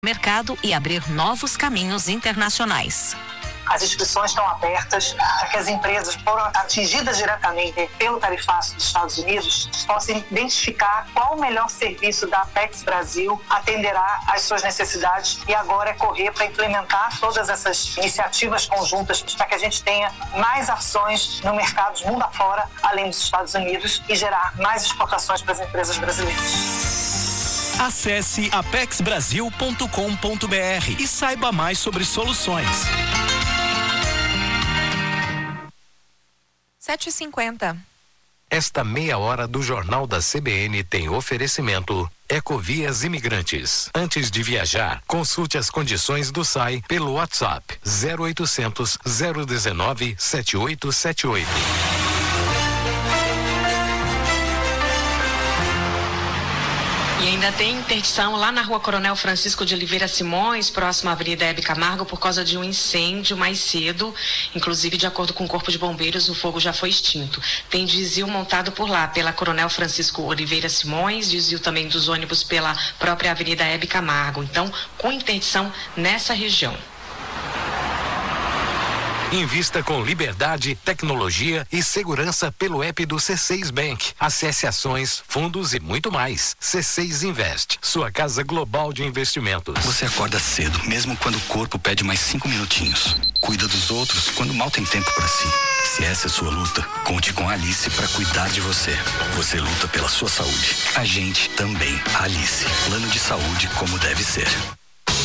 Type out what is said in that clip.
mercado e abrir novos caminhos internacionais. As inscrições estão abertas para que as empresas que foram atingidas diretamente pelo tarifaço dos Estados Unidos possam identificar qual o melhor serviço da Apex Brasil atenderá às suas necessidades, e agora é correr para implementar todas essas iniciativas conjuntas para que a gente tenha mais ações no mercado mundo afora, além dos Estados Unidos, e gerar mais exportações para as empresas brasileiras. Acesse apexbrasil.com.br e saiba mais sobre soluções. 7h50. Esta meia hora do Jornal da CBN tem oferecimento Ecovias Imigrantes. Antes de viajar, consulte as condições do SAI pelo WhatsApp 0800 019 7878. E ainda tem interdição lá na Rua Coronel Francisco de Oliveira Simões, próximo à Avenida Hebe Camargo, por causa de um incêndio mais cedo. Inclusive, de acordo com o Corpo de Bombeiros, o fogo já foi extinto. Tem desvio montado por lá, pela Coronel Francisco Oliveira Simões, desvio também dos ônibus pela própria Avenida Hebe Camargo. Então, com interdição nessa região. Invista com liberdade, tecnologia e segurança pelo app do C6 Bank. Acesse ações, fundos e muito mais. C6 Invest, sua casa global de investimentos. Você acorda cedo, mesmo quando o corpo pede mais 5 minutinhos. Cuida dos outros quando mal tem tempo para si. Se essa é sua luta, conte com a Alice para cuidar de você. Você luta pela sua saúde. A gente também. Alice, plano de saúde como deve ser.